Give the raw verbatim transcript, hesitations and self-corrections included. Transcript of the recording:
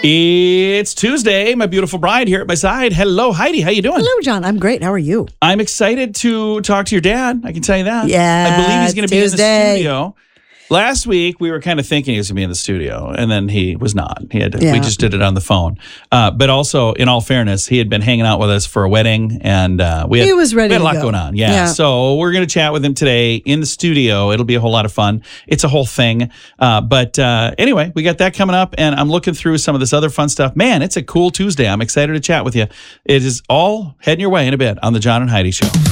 It's Tuesday. My beautiful bride here at my side. Hello, Heidi. How you doing? Hello, John. I'm great. How are you? I'm excited to talk to your dad. I can tell you that. Yeah, I believe he's going to be in the Tuesday. studio. Last week, we were kind of thinking he was going to be in the studio, and then he was not. He had to, Yeah. We just did it on the phone. Uh, but also, in all fairness, he had been hanging out with us for a wedding, and uh, we had, He was ready we had a to lot go. going on. Yeah. Yeah. So we're going to chat with him today in the studio. It'll be a whole lot of fun. It's a whole thing. Uh, but uh, anyway, we got that coming up, and I'm looking through some of this other fun stuff. Man, it's a cool Tuesday. I'm excited to chat with you. It is all heading your way in a bit on the John and Heidi Show.